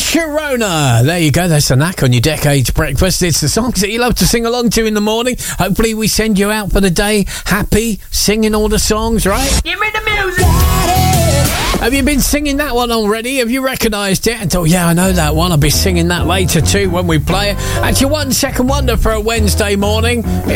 Sharona. There you go. That's the knack on your Decades Breakfast. It's the songs that you love to sing along to in the morning. Hopefully we send you out for the day happy, singing all the songs, right? Give me the music. Have you been singing that one already? Have you recognised it? And thought, yeah, I know that one. I'll be singing that later too when we play it. Actually, 1 second wonder for a Wednesday morning.